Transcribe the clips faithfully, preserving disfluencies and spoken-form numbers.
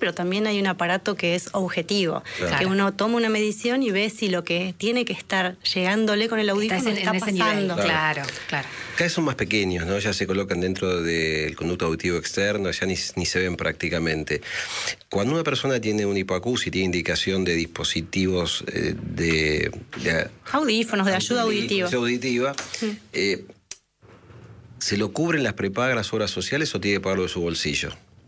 pero también hay un aparato que es objetivo, claro. que uno toma una medición y ve si lo que tiene que estar llegándole con el audífono Estás en, está en ese pasando. nivel. Claro, claro. Cada vez son más pequeños, ¿no? Ya se colocan dentro del conducto auditivo externo, ya ni, ni se ven prácticamente. Cuando una persona tiene un hipoacusia y tiene indicación de dispositivos eh, de, de... Audífonos, de ayuda auditiva. auditiva Mm. eh, ¿se lo cubren las prepagas, las obras sociales o tiene que pagarlo de su bolsillo?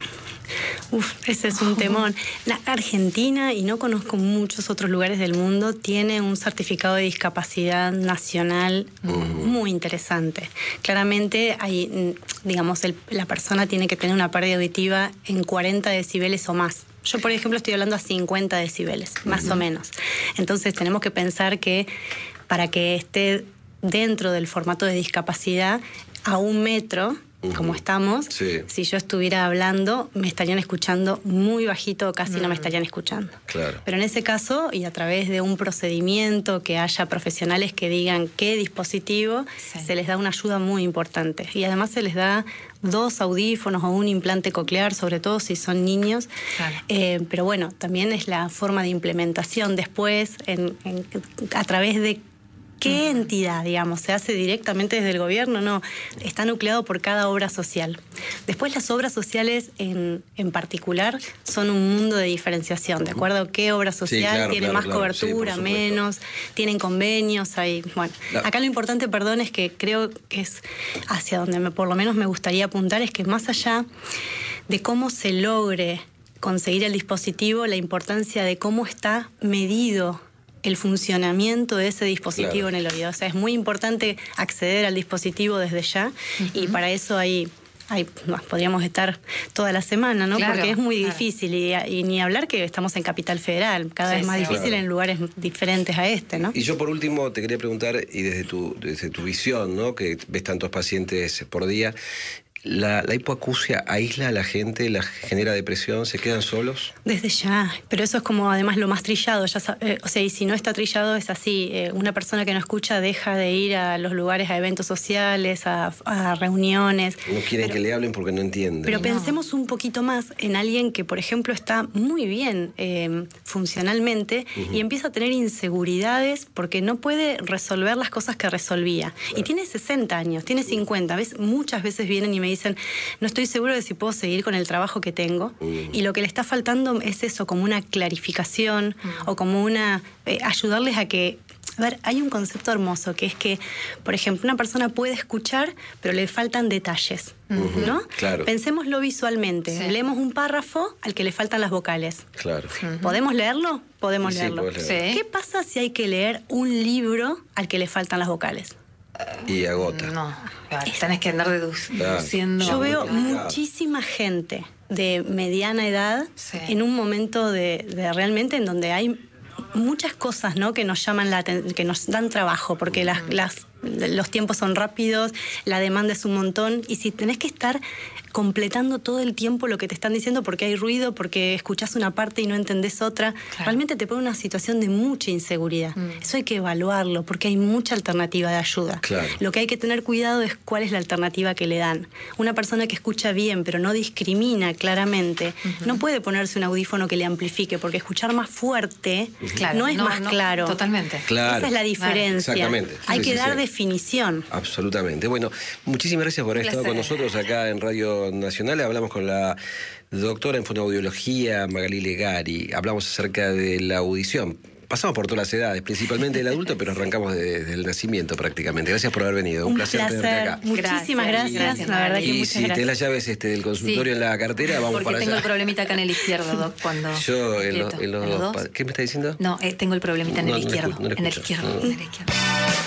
Uf, ese es un temón. La Argentina, y no conozco muchos otros lugares del mundo, tiene un certificado de discapacidad nacional uh-huh. muy interesante. Claramente, hay, digamos, el, la persona tiene que tener una pérdida auditiva en cuarenta decibeles o más. Yo, por ejemplo, estoy hablando a cincuenta decibeles, más uh-huh. o menos. Entonces, tenemos que pensar que para que esté dentro del formato de discapacidad, a un metro... como estamos, sí. si yo estuviera hablando, me estarían escuchando muy bajito o casi mm. no me estarían escuchando. Claro. Pero en ese caso, y a través de un procedimiento, que haya profesionales que digan qué dispositivo, sí. se les da una ayuda muy importante. Y además se les da dos audífonos o un implante coclear, sobre todo si son niños. Claro. Eh, pero bueno, también es la forma de implementación después, en, en, a través de ¿qué entidad, digamos? ¿Se hace directamente desde el gobierno? No, está nucleado por cada obra social. Después las obras sociales en, en particular son un mundo de diferenciación, ¿de acuerdo a qué obra social sí, claro, tiene claro, más claro, cobertura, sí, menos, tienen convenios, hay, bueno. No. Acá lo importante, perdón, es que creo que es hacia donde me, por lo menos me gustaría apuntar, es que más allá de cómo se logre conseguir el dispositivo, la importancia de cómo está medido el funcionamiento de ese dispositivo claro. en el oído. O sea, es muy importante acceder al dispositivo desde ya uh-huh. y para eso hay, hay, podríamos estar toda la semana, ¿no? Claro, porque es muy claro. difícil y, y ni hablar que estamos en Capital Federal, cada sí, vez más sí, difícil claro. en lugares diferentes a este, ¿no? Y yo por último te quería preguntar, y desde tu, desde tu visión, ¿no? Que ves tantos pacientes por día, ¿La, la hipoacusia aísla a la gente, la genera depresión, se quedan solos? Desde ya, pero eso es como además lo más trillado, ya, eh, o sea, y si no está trillado es así, eh, una persona que no escucha deja de ir a los lugares, a eventos sociales, a, a reuniones. No quieren pero, que le hablen porque no entienden. Pero no. pensemos un poquito más en alguien que, por ejemplo, está muy bien eh, funcionalmente uh-huh. y empieza a tener inseguridades porque no puede resolver las cosas que resolvía. Claro. Y tiene sesenta años, tiene cincuenta, ¿ves? Muchas veces vienen y me dicen, no estoy seguro de si puedo seguir con el trabajo que tengo, mm. y lo que le está faltando es eso, como una clarificación mm. o como una, eh, ayudarles a que, a ver, hay un concepto hermoso que es que, por ejemplo, una persona puede escuchar, pero le faltan detalles, mm-hmm. ¿no? Claro. Pensémoslo visualmente, sí. leemos un párrafo al que le faltan las vocales. Claro. Mm-hmm. ¿Podemos leerlo? Podemos sí, leerlo. leerlo. Sí. ¿Qué pasa si hay que leer un libro al que le faltan las vocales? Y agota. No, tenés que andar deduciendo. Yo veo muchísima gente de mediana edad sí. en un momento de, de realmente en donde hay muchas cosas, ¿no? que nos llaman la atención, que nos dan trabajo, porque las, las, los tiempos son rápidos, la demanda es un montón, y si tenés que estar completando todo el tiempo lo que te están diciendo porque hay ruido, porque escuchás una parte y no entendés otra, claro. realmente te pone una situación de mucha inseguridad. Mm. Eso hay que evaluarlo porque hay mucha alternativa de ayuda. Claro. Lo que hay que tener cuidado es cuál es la alternativa que le dan. Una persona que escucha bien pero no discrimina claramente, uh-huh. no puede ponerse un audífono que le amplifique, porque escuchar más fuerte claro. no es no, más no, claro. Totalmente. Claro. Esa es la diferencia. Exactamente. Hay sí, que sí, dar sí. definición. Absolutamente. Bueno, muchísimas gracias por haber estado con nosotros acá en Radio Nacional. Hablamos con la doctora en fonoaudiología Magalí Legari. Hablamos acerca de la audición. Pasamos por todas las edades, principalmente el adulto, pero arrancamos desde el nacimiento prácticamente. Gracias por haber venido. Un, Un placer, placer tenerte acá. Muchísimas gracias. gracias. La verdad que y muchas si gracias. tenés las llaves este, del consultorio sí. en la cartera, vamos Porque para allá. tengo el problemita acá en el izquierdo, Doc, cuando... Yo en, lo, en, los, ¿En los dos? ¿Qué me está diciendo? No, eh, tengo el problemita en no, el no izquierdo. No en el izquierdo, no. en el izquierdo.